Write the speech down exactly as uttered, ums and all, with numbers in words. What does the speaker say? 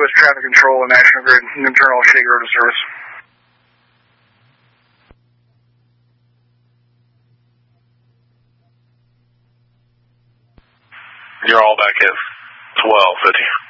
Southwest Traffic Control and National Grid, New Turn off Shaker to service. You're all back at twelve fifty.